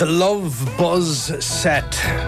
The Love Buzz Set.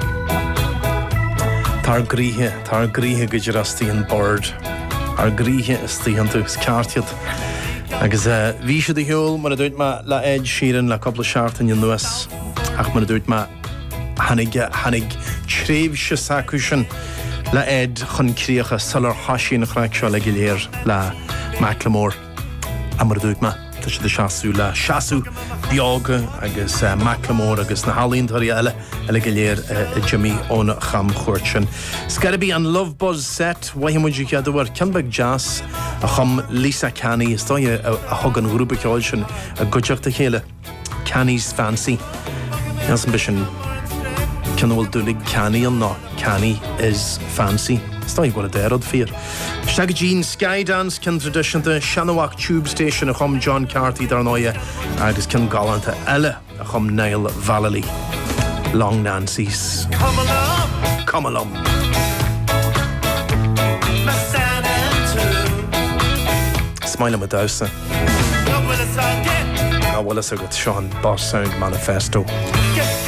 Tar gríthe gujirasti an board. Ar gríthe is tíhantu scartiad. Agus bhí siad a heol mar a dúirt ma le Ed Sheeran le coppla seartain in nuas. Ach mar a dúirt ma hanig tréimh se sacusin le Ed chun críocha salar hasí na chraig seo le giléir le Macklemore. A mar a dúirt ma tá siad a seaasú le seaasú Dioga agus Macklemore agus na halíntarí eile giléir Jimmy óna cham chuirtin. It's gotta be on Love Buzz Set. Wahí muid you war Kenbeg Jazz a chum Lisa Canny is tá a hogan grúpa ceáil sin a goteachta chéile Canny's Fancy. Nas an bisin Canol dúlig Canny an ná Canny is Fancy. Stoi gwna derod fyr. Stag Jean Skydance can tradition the Shanawak Tube Station a chum John Carty darnoia agus can galanta elle a chum Niall Valley. Long Nancy's. Come along. Smile me dausa. Well, it's a good Sean Boss Sound Manifesto.